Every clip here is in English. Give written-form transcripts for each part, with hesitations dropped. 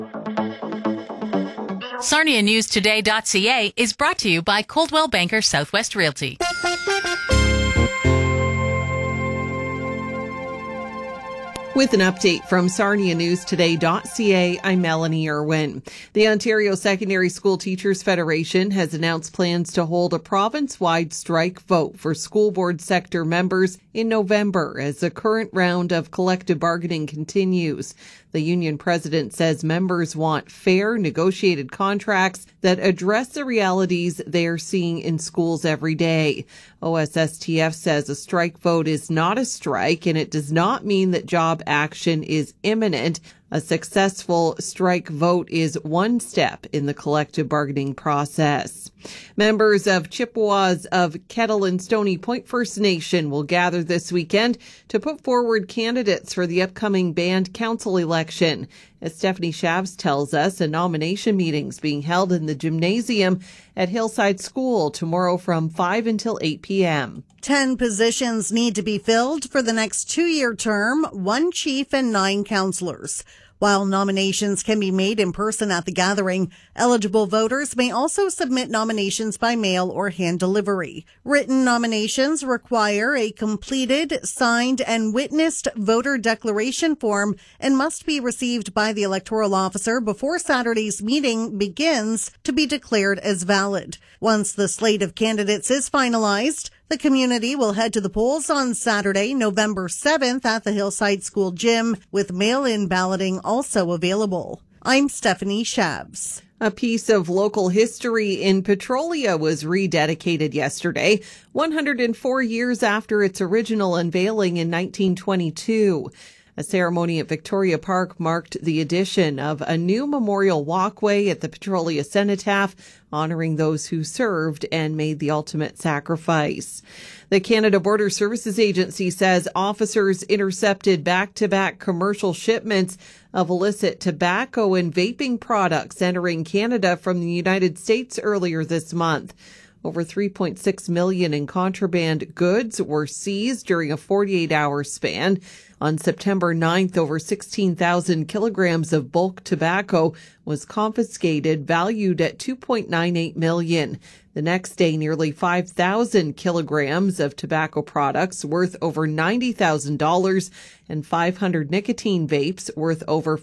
SarniaNewsToday.ca is brought to you by Coldwell Banker Southwest Realty. With an update from SarniaNewsToday.ca, I'm Melanie Irwin. The Ontario Secondary School Teachers Federation has announced plans to hold a province-wide strike vote for school board sector members in November as the current round of collective bargaining continues. The union president says members want fair, negotiated contracts that address the realities they are seeing in schools every day. OSSTF says a strike vote is not a strike, and it does not mean that job action is imminent. A successful strike vote is one step in the collective bargaining process. Members of Chippewas of Kettle and Stony Point First Nation will gather this weekend to put forward candidates for the upcoming band council election. As Stephanie Shabs tells us, a nomination meeting is being held in the gymnasium at Hillside School tomorrow from 5 until 8 p.m. 10 positions need to be filled for the next 2-year term, 1 chief and 9 councillors. While nominations can be made in person at the gathering, eligible voters may also submit nominations by mail or hand delivery. Written nominations require a completed, signed, and witnessed voter declaration form and must be received by the electoral officer before Saturday's meeting begins to be declared as valid. Once the slate of candidates is finalized, the community will head to the polls on Saturday, November 7th at the Hillside School Gym, with mail-in balloting also available. I'm Stephanie Shabs. A piece of local history in Petrolia was rededicated yesterday, 104 years after its original unveiling in 1922. A ceremony at Victoria Park marked the addition of a new memorial walkway at the Petrolia Cenotaph, honoring those who served and made the ultimate sacrifice. The Canada Border Services Agency says officers intercepted back-to-back commercial shipments of illicit tobacco and vaping products entering Canada from the United States earlier this month. Over $3.6 million in contraband goods were seized during a 48-hour span. On September 9th, over 16,000 kilograms of bulk tobacco was confiscated, valued at $2.98 million. The next day, nearly 5,000 kilograms of tobacco products worth over $90,000 and 500 nicotine vapes worth over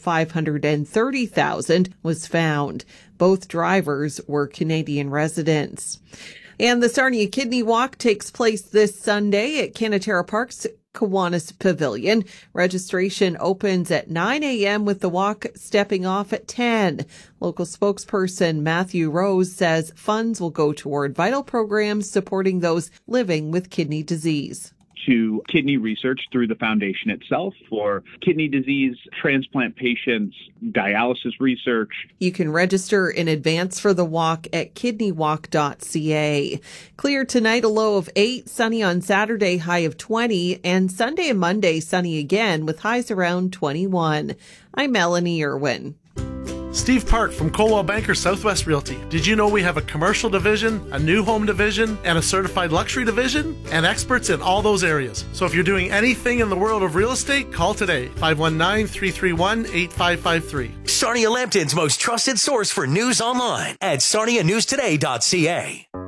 $530,000 was found. Both drivers were Canadian residents. And the Sarnia Kidney Walk takes place this Sunday at Canaterra Park's Kiwanis Pavilion. Registration opens at 9 a.m. with the walk stepping off at 10. Local spokesperson Matthew Rose says funds will go toward vital programs supporting those living with kidney disease. To kidney research through the foundation itself for kidney disease, transplant patients, dialysis research. You can register in advance for the walk at kidneywalk.ca. Clear tonight, a low of 8, sunny on Saturday, high of 20, and Sunday and Monday, sunny again with highs around 21. I'm Melanie Irwin. Steve Park from Coldwell Banker Southwest Realty. Did you know we have a commercial division, a new home division, and a certified luxury division? And experts in all those areas. So if you're doing anything in the world of real estate, call today. 519-331-8553. Sarnia Lambton's most trusted source for news online at sarnianewstoday.ca.